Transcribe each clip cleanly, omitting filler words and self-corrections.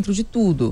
dentro de tudo.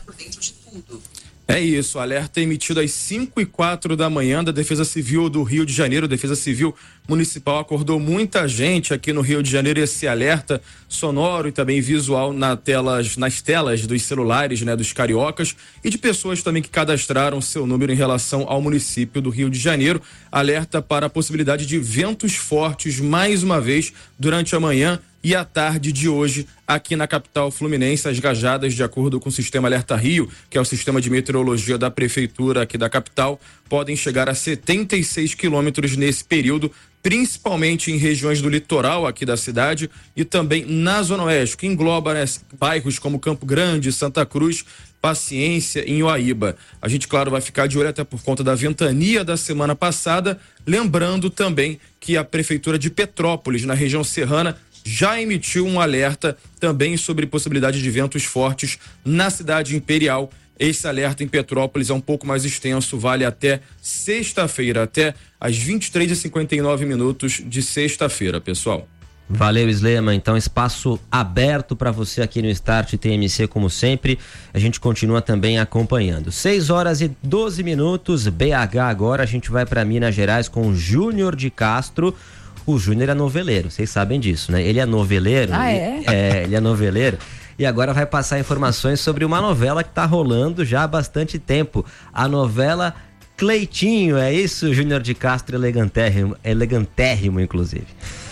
É isso, alerta emitido às 5h04 da manhã da Defesa Civil do Rio de Janeiro. A Defesa Civil Municipal acordou muita gente aqui no Rio de Janeiro. Esse alerta sonoro e também visual nas telas dos celulares, né, dos cariocas e de pessoas também que cadastraram seu número em relação ao município do Rio de Janeiro. Alerta para a possibilidade de ventos fortes mais uma vez durante a manhã e à tarde de hoje aqui na capital fluminense. As rajadas, de acordo com o Sistema Alerta Rio, que é o sistema de meteorologia da prefeitura aqui da capital, podem chegar a 76 quilômetros nesse período, principalmente em regiões do litoral aqui da cidade e também na Zona Oeste, que engloba, né, bairros como Campo Grande, Santa Cruz, Paciência e Uaíba. A gente, claro, vai ficar de olho até por conta da ventania da semana passada, lembrando também que a prefeitura de Petrópolis, na região serrana, já emitiu um alerta também sobre possibilidade de ventos fortes na cidade imperial. Esse alerta em Petrópolis é um pouco mais extenso, vale até sexta-feira, até às 23h59 de sexta-feira, pessoal. Valeu, Slema. Então, espaço aberto para você aqui no Start TMC, como sempre. A gente continua também acompanhando. 6h12, BH agora. A gente vai para Minas Gerais com o Júnior de Castro. O Júnior é noveleiro, vocês sabem disso, né? Ele é noveleiro. Ele é noveleiro. E agora vai passar informações sobre uma novela que tá rolando já há bastante tempo. A novela Cleitinho, é isso, Júnior de Castro, elegantérrimo, inclusive.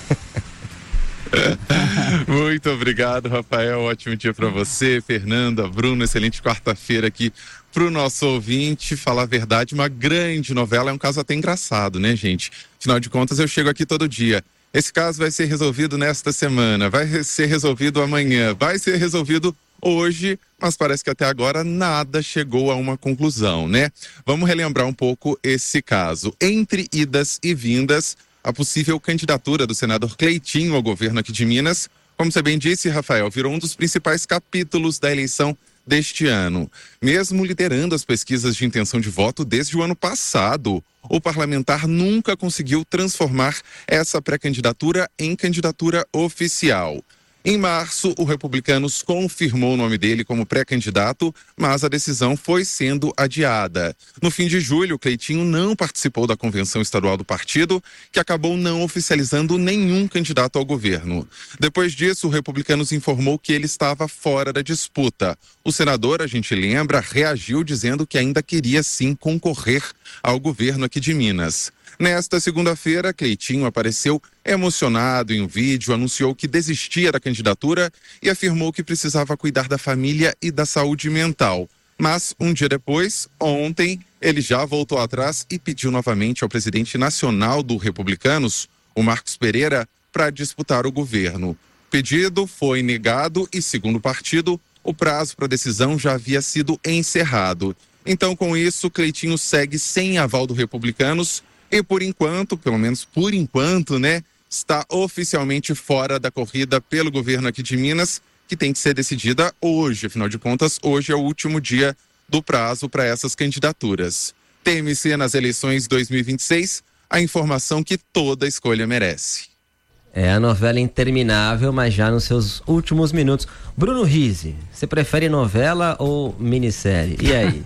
Muito obrigado, Rafael. Ótimo dia para você, Fernanda, Bruno. Excelente quarta-feira aqui pro nosso ouvinte. Falar a verdade, uma grande novela. É um caso até engraçado, né, gente? Afinal de contas, eu chego aqui todo dia. Esse caso vai ser resolvido nesta semana, vai ser resolvido amanhã, vai ser resolvido hoje, mas parece que até agora nada chegou a uma conclusão, né? Vamos relembrar um pouco esse caso. Entre idas e vindas, a possível candidatura do senador Cleitinho ao governo aqui de Minas, como você bem disse, Rafael, virou um dos principais capítulos da eleição deste ano. Mesmo liderando as pesquisas de intenção de voto desde o ano passado, o parlamentar nunca conseguiu transformar essa pré-candidatura em candidatura oficial. Em março, o Republicanos confirmou o nome dele como pré-candidato, mas a decisão foi sendo adiada. No fim de julho, Cleitinho não participou da convenção estadual do partido, que acabou não oficializando nenhum candidato ao governo. Depois disso, o Republicanos informou que ele estava fora da disputa. O senador, a gente lembra, reagiu dizendo que ainda queria sim concorrer ao governo aqui de Minas. Nesta segunda-feira, Cleitinho apareceu emocionado em um vídeo, anunciou que desistia da candidatura e afirmou que precisava cuidar da família e da saúde mental. Mas, um dia depois, ontem, ele já voltou atrás e pediu novamente ao presidente nacional do Republicanos, o Marcos Pereira, para disputar o governo. O pedido foi negado e, segundo o partido, o prazo para decisão já havia sido encerrado. Então, com isso, Cleitinho segue sem aval do Republicanos e, por enquanto, pelo menos por enquanto, né, está oficialmente fora da corrida pelo governo aqui de Minas, que tem que ser decidida hoje. Afinal de contas, hoje é o último dia do prazo para essas candidaturas. TMC nas eleições 2026, a informação que toda escolha merece. É a novela interminável, mas já nos seus últimos minutos. Bruno Rizzi, você prefere novela ou minissérie? E aí?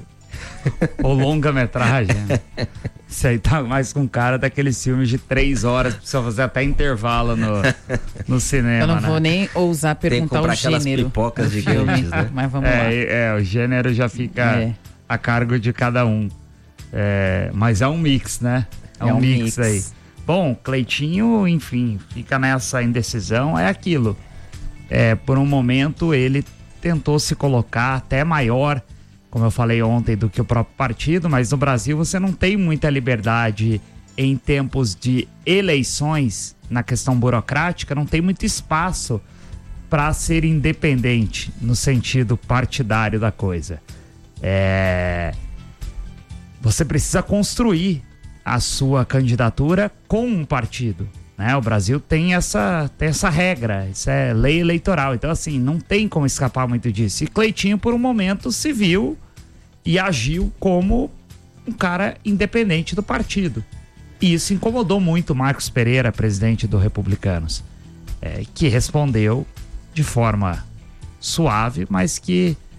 Ou longa-metragem. Isso aí tá mais com cara daqueles filmes de 3 horas, precisa fazer até intervalo no cinema. Eu não vou nem ousar perguntar o gênero. Pipocas gigantes, né? Mas vamos lá. O gênero já fica a cargo de cada um. Mas é um mix, né? É um mix aí. Bom, Cleitinho, enfim, fica nessa indecisão, é aquilo. Por um momento ele tentou se colocar até maior, como eu falei ontem, do que o próprio partido, mas no Brasil você não tem muita liberdade em tempos de eleições, na questão burocrática, não tem muito espaço para ser independente no sentido partidário da coisa. Você precisa construir a sua candidatura com um partido, né? O Brasil tem essa regra, isso é lei eleitoral, então assim, não tem como escapar muito disso. E Cleitinho, por um momento, se viu e agiu como um cara independente do partido. E isso incomodou muito Marcos Pereira, presidente do Republicanos, que respondeu de forma suave, mas que